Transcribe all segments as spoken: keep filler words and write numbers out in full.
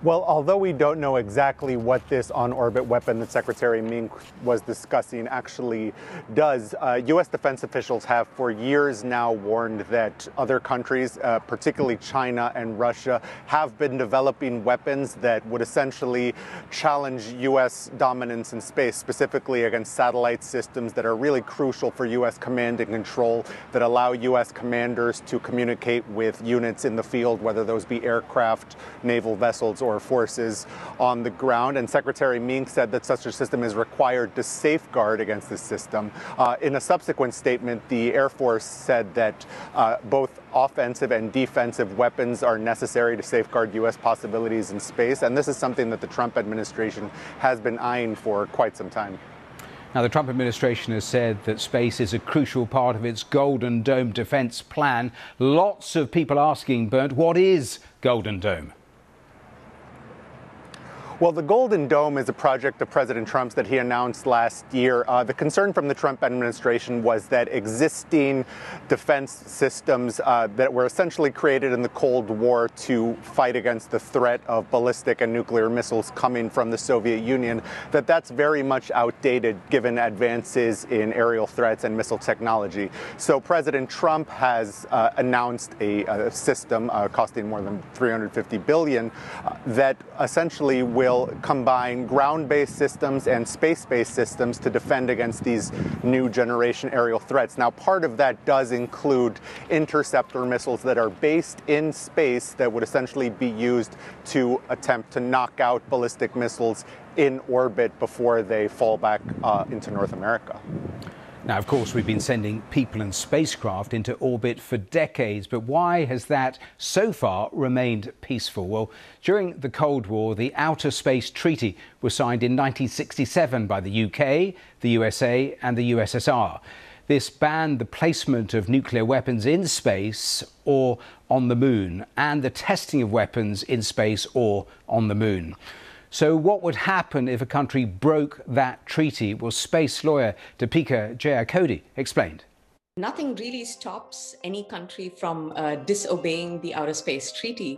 Well, although we don't know exactly what this on-orbit weapon that Secretary Mink was discussing actually does, uh, U S defense officials have for years now warned that other countries, uh, particularly China and Russia, have been developing weapons that would essentially challenge U S dominance in space, specifically against satellite systems that are really crucial for U S command and control, that allow U S commanders to communicate with units in the field, whether those be aircraft, naval vessels, or forces on the ground. And Secretary Mink said that such a system is required to safeguard against this system. Uh, in a subsequent statement, the Air Force said that uh, both offensive and defensive weapons are necessary to safeguard U S possibilities in space. And this is something that the Trump administration has been eyeing for quite some time. Now, the Trump administration has said that space is a crucial part of its Golden Dome defense plan. Lots of people asking, Bernd, what is Golden Dome? Well, the Golden Dome is a project of President Trump's that he announced last year. Uh, the concern from the Trump administration was that existing defense systems uh, that were essentially created in the Cold War to fight against the threat of ballistic and nuclear missiles coming from the Soviet Union, that that's very much outdated given advances in aerial threats and missile technology. So President Trump has uh, announced a, a system uh, costing more than three hundred fifty billion dollars uh, that essentially will combine ground-based systems and space-based systems to defend against these new generation aerial threats. Now, part of that does include interceptor missiles that are based in space that would essentially be used to attempt to knock out ballistic missiles in orbit before they fall back uh, into North America. Now, of course, we've been sending people and spacecraft into orbit for decades, but why has that so far remained peaceful? Well, during the Cold War, the Outer Space Treaty was signed in nineteen sixty-seven by the U K, the U S A and the U S S R. This banned the placement of nuclear weapons in space or on the moon, and the testing of weapons in space or on the moon. So what would happen if a country broke that treaty? Well, space lawyer Deepika Jayakody explained. Nothing really stops any country from uh, disobeying the Outer Space Treaty.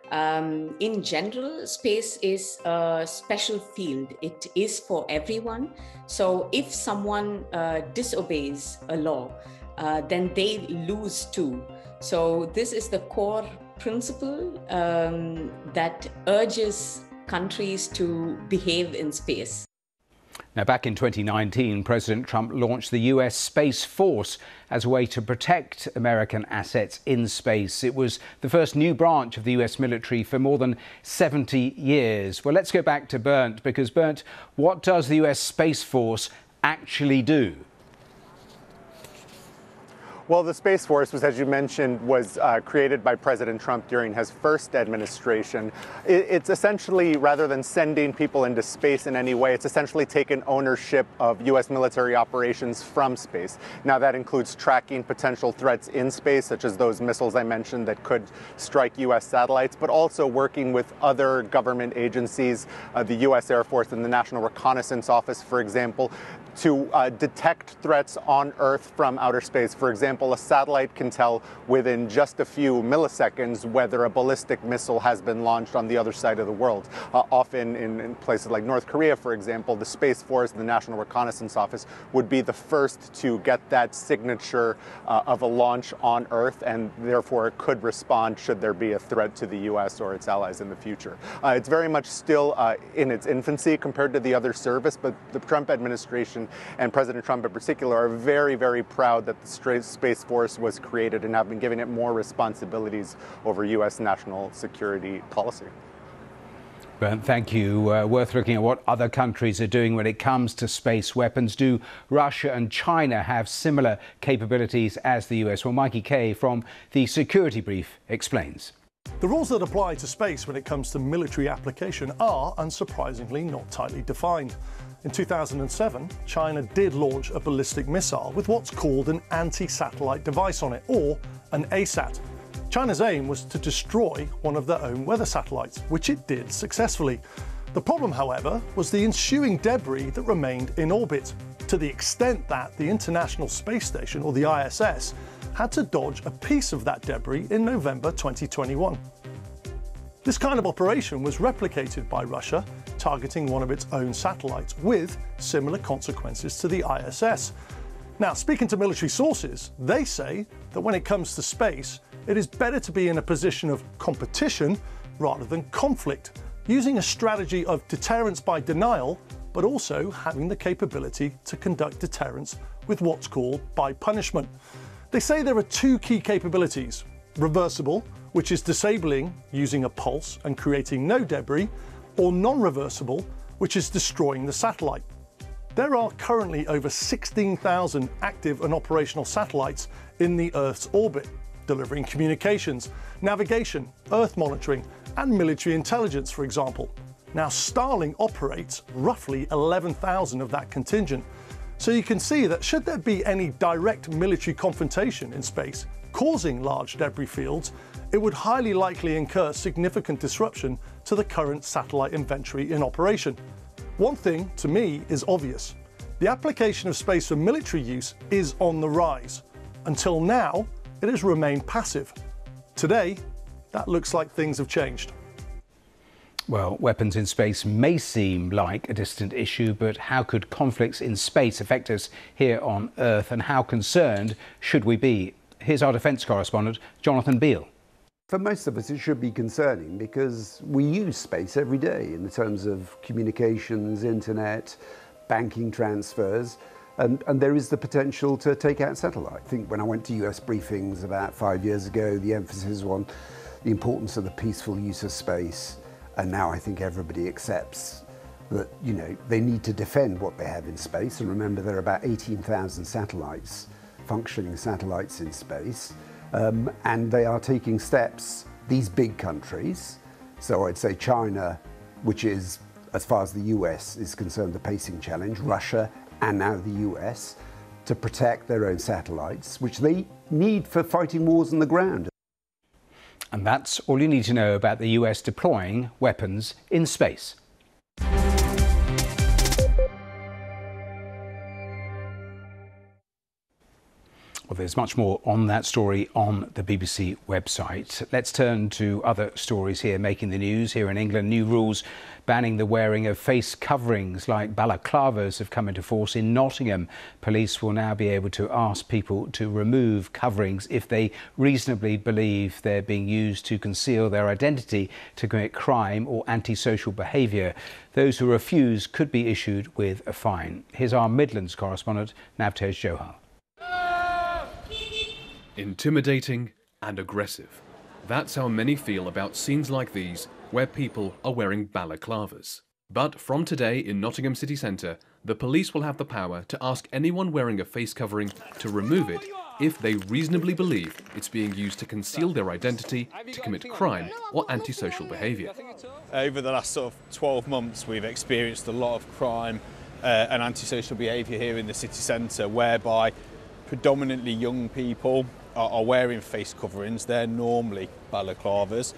Um, in general, space is a special field. It is for everyone. So if someone uh, disobeys a law, uh, then they lose too. So this is the core principle um, that urges countries to behave in space. Now, back in twenty nineteen, President Trump launched the U S Space Force as a way to protect American assets in space. It was the first new branch of the U S military for more than seventy years. Well, let's go back to Bernd, because Bernd, what does the U S Space Force actually do? Well, the Space Force was, as you mentioned, was uh, created by President Trump during his first administration. It, it's essentially, rather than sending people into space in any way, it's essentially taken ownership of U S military operations from space. Now, that includes tracking potential threats in space, such as those missiles I mentioned that could strike U S satellites, but also working with other government agencies, uh, the U S Air Force and the National Reconnaissance Office, for example, to uh, detect threats on Earth from outer space. For example, a satellite can tell within just a few milliseconds whether a ballistic missile has been launched on the other side of the world. Uh, often in, in places like North Korea, for example, the Space Force, the National Reconnaissance Office, would be the first to get that signature uh, of a launch on Earth, and therefore it could respond should there be a threat to the U S or its allies in the future. Uh, it's very much still uh, in its infancy compared to the other service, but the Trump administration and President Trump in particular are very, very proud that the Space Force was created and have been giving it more responsibilities over U S national security policy. Bernd, thank you. Uh, worth looking at what other countries are doing when it comes to space weapons. Do Russia and China have similar capabilities as the U S? Well, Mikey Kay from the Security Brief explains. The rules that apply to space when it comes to military application are, unsurprisingly, not tightly defined. In two thousand seven, China did launch a ballistic missile with what's called an anti-satellite device on it, or an A SAT. China's aim was to destroy one of their own weather satellites, which it did successfully. The problem, however, was the ensuing debris that remained in orbit, to the extent that the International Space Station, or the I S S, had to dodge a piece of that debris in November twenty twenty-one. This kind of operation was replicated by Russia, targeting one of its own satellites, with similar consequences to the I S S. Now, speaking to military sources, they say that when it comes to space, it is better to be in a position of competition rather than conflict, using a strategy of deterrence by denial, but also having the capability to conduct deterrence with what's called by punishment. They say there are two key capabilities: reversible, which is disabling using a pulse and creating no debris, or non-reversible, which is destroying the satellite. There are currently over sixteen thousand active and operational satellites in the Earth's orbit, delivering communications, navigation, Earth monitoring, and military intelligence, for example. Now, Starlink operates roughly eleven thousand of that contingent. So you can see that should there be any direct military confrontation in space causing large debris fields, it would highly likely incur significant disruption to the current satellite inventory in operation. One thing, to me, is obvious. The application of space for military use is on the rise. Until now, it has remained passive. Today, that looks like things have changed. Well, weapons in space may seem like a distant issue, but how could conflicts in space affect us here on Earth, and how concerned should we be? Here's our defence correspondent, Jonathan Beale. For most of us, it should be concerning because we use space every day in terms of communications, internet, banking transfers, and, and there is the potential to take out satellite. I think when I went to U S briefings about five years ago, the emphasis was on the importance of the peaceful use of space. And now I think everybody accepts that, you know, they need to defend what they have in space. And remember, there are about eighteen thousand satellites, functioning satellites in space. Um, and they are taking steps, these big countries, so I'd say China, which is, as far as the U S is concerned, the pacing challenge, Russia and now the U S, to protect their own satellites, which they need for fighting wars on the ground. And that's all you need to know about the U S deploying weapons in space. Well, there's much more on that story on the B B C website. Let's turn to other stories here making the news. Here in England, new rules banning the wearing of face coverings like balaclavas have come into force in Nottingham. Police will now be able to ask people to remove coverings if they reasonably believe they're being used to conceal their identity, to commit crime or antisocial behaviour. Those who refuse could be issued with a fine. Here's our Midlands correspondent, Navtej Johar. Intimidating and aggressive. That's how many feel about scenes like these where people are wearing balaclavas. But from today in Nottingham city centre, the police will have the power to ask anyone wearing a face covering to remove it if they reasonably believe it's being used to conceal their identity, to commit crime or antisocial behaviour. Over the last sort of twelve months, we've experienced a lot of crime uh, and antisocial behaviour here in the city centre, whereby predominantly young people are, are wearing face coverings. They're normally balaclavas.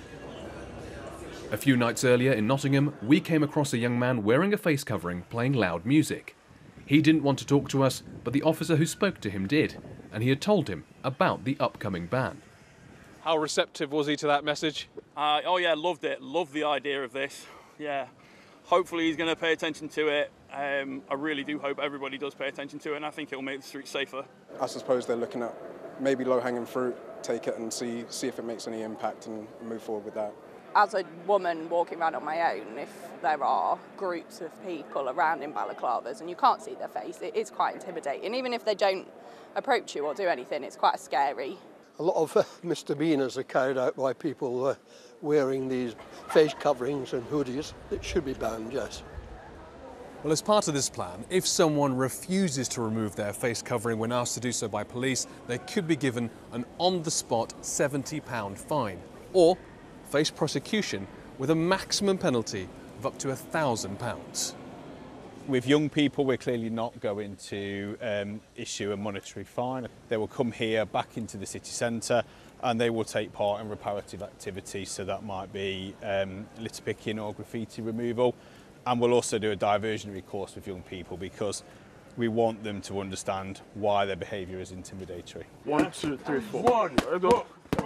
A few nights earlier in Nottingham, we came across a young man wearing a face covering playing loud music. He didn't want to talk to us, but the officer who spoke to him did, and he had told him about the upcoming ban. How receptive was he to that message? Uh, oh yeah, loved it. Loved the idea of this. Yeah. Hopefully he's going to pay attention to it. Um, I really do hope everybody does pay attention to it, and I think it will make the streets safer. I suppose they're looking at maybe low-hanging fruit, take it and see see if it makes any impact and move forward with that. As a woman walking around on my own, if there are groups of people around in balaclavas and you can't see their face, it is quite intimidating. Even if they don't approach you or do anything, it's quite scary. A lot of uh, misdemeanours are carried out by people uh, wearing these face coverings and hoodies. It should be banned, yes. Well, as part of this plan, if someone refuses to remove their face covering when asked to do so by police, they could be given an on-the-spot seventy pound fine, or face prosecution with a maximum penalty of up to one thousand pounds. With young people, we're clearly not going to um, issue a monetary fine. They will come here back into the city centre and they will take part in reparative activities, so that might be um, litter picking or graffiti removal. And we'll also do a diversionary course with young people because we want them to understand why their behaviour is intimidatory. One, two, three, four. One, go.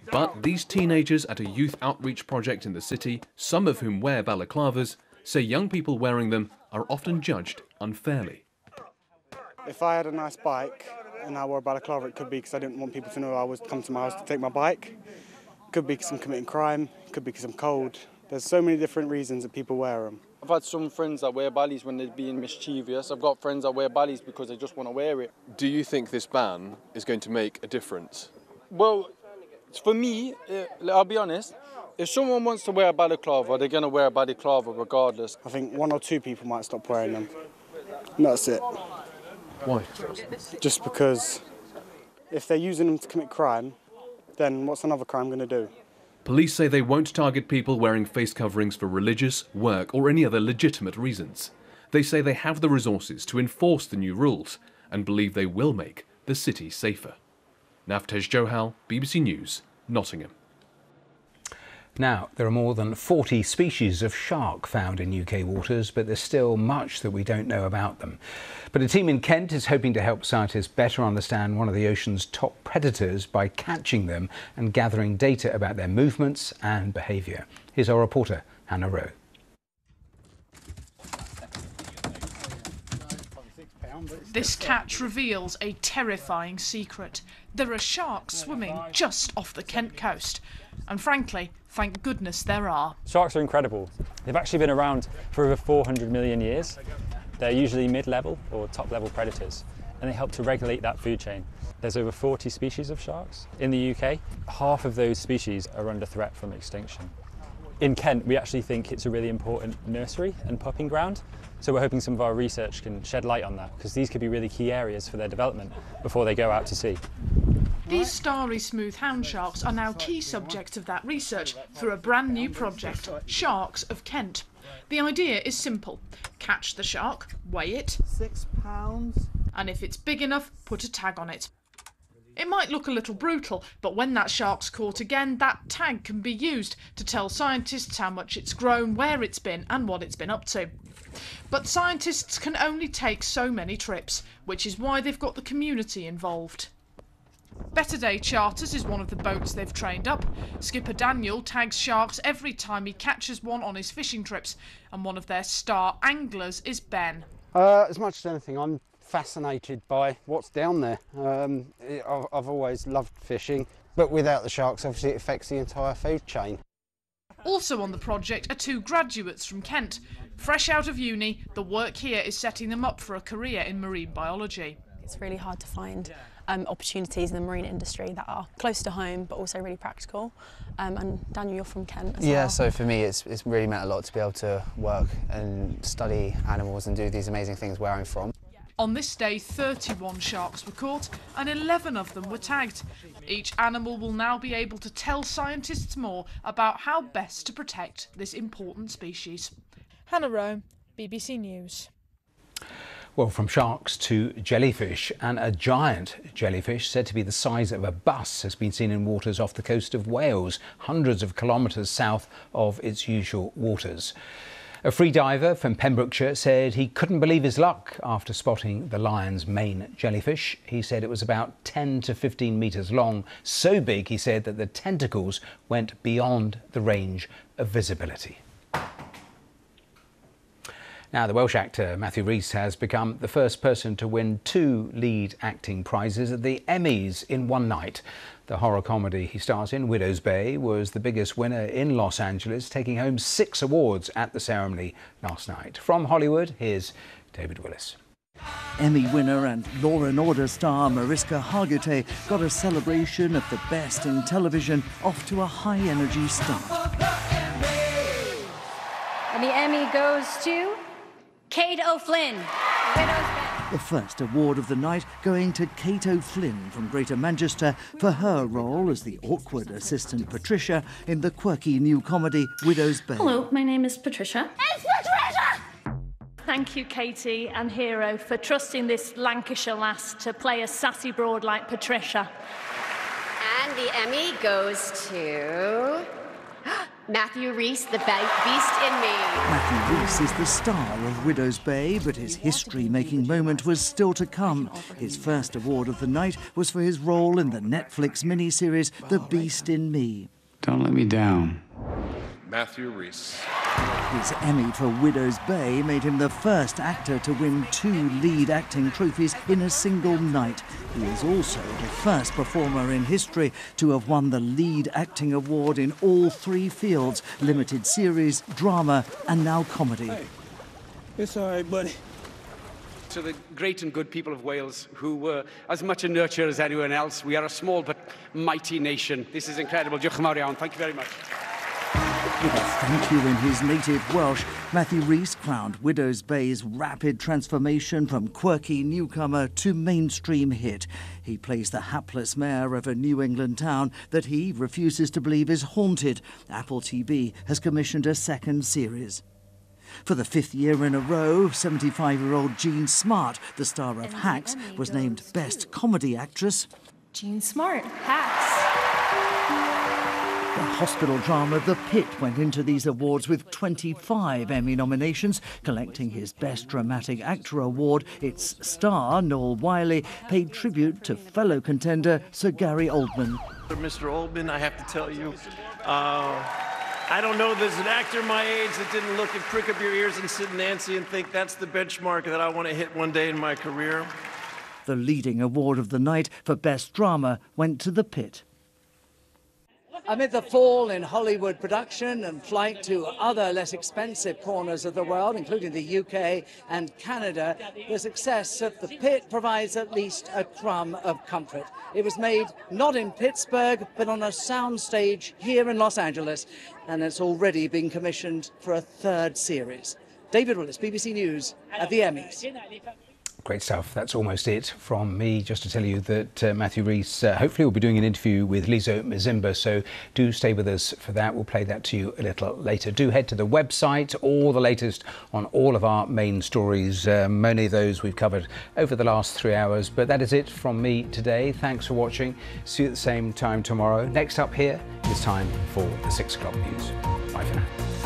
But these teenagers at a youth outreach project in the city, some of whom wear balaclavas, say young people wearing them are often judged unfairly. If I had a nice bike and I wore a balaclava, it could be because I didn't want people to know I was come to my house to take my bike. It could be because I'm committing crime. It could be because I'm cold. There's so many different reasons that people wear them. I've had some friends that wear ballies when they're being mischievous. I've got friends that wear ballies because they just want to wear it. Do you think this ban is going to make a difference? Well, for me, I'll be honest, if someone wants to wear a balaclava, they're going to wear a balaclava regardless. I think one or two people might stop wearing them. And that's it. Why? Just because if they're using them to commit crime, then what's another crime going to do? Police say they won't target people wearing face coverings for religious, work or any other legitimate reasons. They say they have the resources to enforce the new rules and believe they will make the city safer. Naftej Johal, B B C News, Nottingham. Now, there are more than forty species of shark found in U K waters, but there's still much that we don't know about them. But a team in Kent is hoping to help scientists better understand one of the ocean's top predators by catching them and gathering data about their movements and behaviour. Here's our reporter, Hannah Rowe. This catch reveals a terrifying secret. There are sharks swimming just off the Kent coast. And frankly, thank goodness there are. Sharks are incredible. They've actually been around for over four hundred million years. They're usually mid-level or top-level predators, and they help to regulate that food chain. There's over forty species of sharks in the U K. Half of those species are under threat from extinction. In Kent, we actually think it's a really important nursery and pupping ground. So we're hoping some of our research can shed light on that, because these could be really key areas for their development before they go out to sea. These starry smooth hound sharks are now key subjects of that research through a brand new project, Sharks of Kent. The idea is simple. Catch the shark, weigh it, six pounds, and if it's big enough, put a tag on it. It might look a little brutal, but when that shark's caught again, that tag can be used to tell scientists how much it's grown, where it's been, and what it's been up to. But scientists can only take so many trips, which is why they've got the community involved. Better Day Charters is one of the boats they've trained up. Skipper Daniel tags sharks every time he catches one on his fishing trips, and one of their star anglers is Ben. Uh, as much as anything, I'm fascinated by what's down there. Um, it, I've, I've always loved fishing, but without the sharks, obviously it affects the entire food chain. Also on the project are two graduates from Kent. Fresh out of uni, the work here is setting them up for a career in marine biology. It's really hard to find um, opportunities in the marine industry that are close to home but also really practical. Um, and Daniel, you're from Kent as yeah, well. So for me it's, it's really meant a lot to be able to work and study animals and do these amazing things where I'm from. On this day, thirty-one sharks were caught and eleven of them were tagged. Each animal will now be able to tell scientists more about how best to protect this important species. Hannah Rowe, B B C News. Well, from sharks to jellyfish, and a giant jellyfish said to be the size of a bus has been seen in waters off the coast of Wales, hundreds of kilometres south of its usual waters. A free diver from Pembrokeshire said he couldn't believe his luck after spotting the Lion's Mane jellyfish. He said it was about ten to fifteen metres long, so big, he said, that the tentacles went beyond the range of visibility. Now, the Welsh actor Matthew Rhys has become the first person to win two lead acting prizes at the Emmys in one night. The horror comedy he stars in, Widow's Bay, was the biggest winner in Los Angeles, taking home six awards at the ceremony last night. From Hollywood, here's David Willis. Emmy winner and Law and Order star Mariska Hargitay got a celebration of the best in television off to a high-energy start. And the Emmy goes to Kate O'Flynn, Widow's Bay. The first award of the night going to Kate O'Flynn from Greater Manchester for her role as the awkward assistant Patricia in the quirky new comedy Widow's Bay. Hello, my name is Patricia. It's Patricia! Thank you, Katie and Hero, for trusting this Lancashire lass to play a sassy broad like Patricia. And the Emmy goes to Matthew Rhys, The Beast in Me. Matthew Rhys is the star of Widow's Bay, but his history-making moment was still to come. His first award of the night was for his role in the Netflix miniseries The Beast in Me. Don't let me down. Matthew Rhys. His Emmy for Widow's Bay made him the first actor to win two lead acting trophies in a single night. He is also the first performer in history to have won the lead acting award in all three fields: limited series, drama, and now comedy. Hey, it's all right, buddy. To the great and good people of Wales, who were as much a nurture as anyone else, we are a small but mighty nation. This is incredible. Diolch yn fawr iawn. Thank you very much. With a thank you in his native Welsh, Matthew Rhys crowned Widow's Bay's rapid transformation from quirky newcomer to mainstream hit. He plays the hapless mayor of a New England town that he refuses to believe is haunted. Apple T V has commissioned a second series. For the fifth year in a row, seventy-five-year-old Jean Smart, the star of Hacks, was named Best Comedy Actress. Jean Smart, Hacks. The hospital drama The Pit went into these awards with twenty-five Emmy nominations. Collecting his Best Dramatic Actor award, its star, Noel Wiley, paid tribute to fellow contender Sir Gary Oldman. Mister Oldman, I have to tell you, uh, I don't know there's an actor my age that didn't look and prick up your ears and sit Nancy and think that's the benchmark that I want to hit one day in my career. The leading award of the night for Best Drama went to The Pit. Amid the fall in Hollywood production and flight to other less expensive corners of the world, including the U K and Canada, the success of The Pit provides at least a crumb of comfort. It was made not in Pittsburgh, but on a soundstage here in Los Angeles, and it's already been commissioned for a third series. David Willis, B B C News at the Emmys. Great stuff. That's almost it from me. Just to tell you that uh, Matthew Rhys uh, hopefully will be doing an interview with Lizo Mzimba, so do stay with us for that. We'll play that to you a little later. Do head to the website, all the latest on all of our main stories. Uh, many of those we've covered over the last three hours, but that is it from me today. Thanks for watching. See you at the same time tomorrow. Next up here, it's time for the six o'clock news. Bye for now.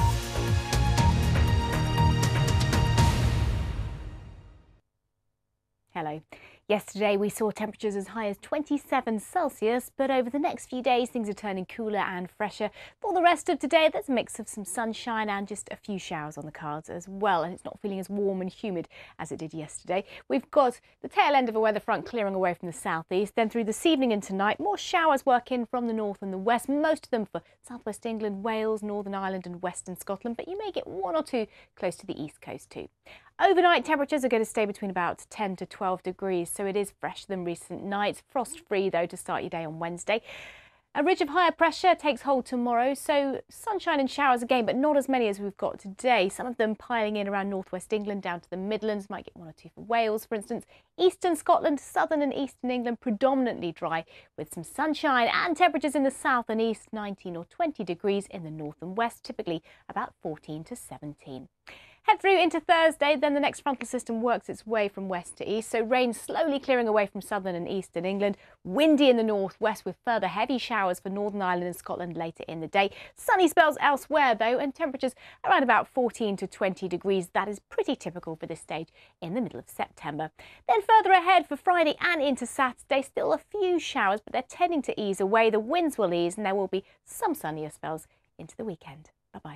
Hello. Yesterday we saw temperatures as high as twenty-seven Celsius, but over the next few days things are turning cooler and fresher. For the rest of today there's a mix of some sunshine and just a few showers on the cards as well, and it's not feeling as warm and humid as it did yesterday. We've got the tail end of a weather front clearing away from the southeast, then through this evening and tonight more showers work in from the north and the west, most of them for southwest England, Wales, Northern Ireland and western Scotland, but you may get one or two close to the east coast too. Overnight temperatures are going to stay between about ten to twelve degrees, so it is fresher than recent nights. Frost-free though to start your day on Wednesday. A ridge of higher pressure takes hold tomorrow, so sunshine and showers again, but not as many as we've got today. Some of them piling in around northwest England down to the Midlands. Might get one or two for Wales, for instance. Eastern Scotland, southern and eastern England predominantly dry with some sunshine, and temperatures in the south and east nineteen or twenty degrees, in the north and west typically about fourteen to seventeen. Head through into Thursday, then the next frontal system works its way from west to east, so rain slowly clearing away from southern and eastern England. Windy in the northwest with further heavy showers for Northern Ireland and Scotland later in the day. Sunny spells elsewhere though, and temperatures around about fourteen to twenty degrees. That is pretty typical for this stage in the middle of September. Then further ahead for Friday and into Saturday, still a few showers, but they're tending to ease away. The winds will ease and there will be some sunnier spells into the weekend. Bye-bye.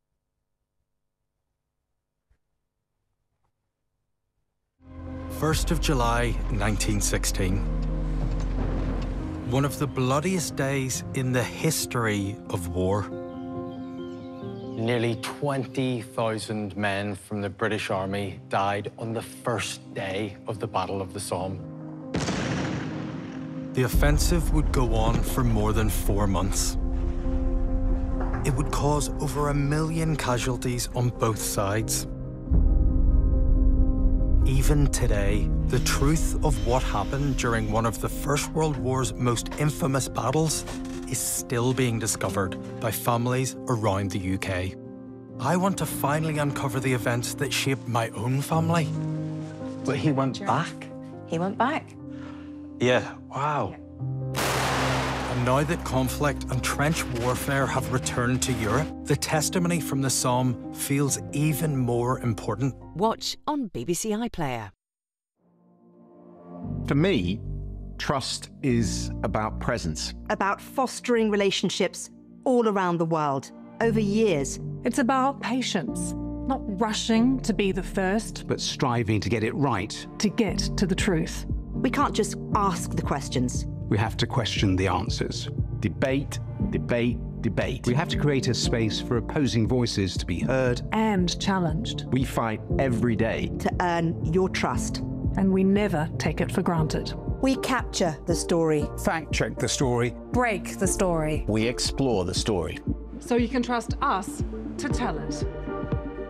first of July nineteen sixteen. One of the bloodiest days in the history of war. Nearly twenty thousand men from the British Army died on the first day of the Battle of the Somme. The offensive would go on for more than four months. It would cause over a million casualties on both sides. Even today, the truth of what happened during one of the First World War's most infamous battles is still being discovered by families around the U K. I want to finally uncover the events that shaped my own family. But he went back? He went back. Yeah, wow. A now that conflict and trench warfare have returned to Europe, the testimony from the Somme feels even more important. Watch on B B C iPlayer. For me, trust is about presence. About fostering relationships all around the world, over years. It's about patience, not rushing to be the first, but striving to get it right. To get to the truth. We can't just ask the questions. We have to question the answers. Debate, debate, debate. We have to create a space for opposing voices to be heard and challenged. We fight every day to earn your trust. And we never take it for granted. We capture the story. Fact check the story. Break the story. We explore the story. So you can trust us to tell it.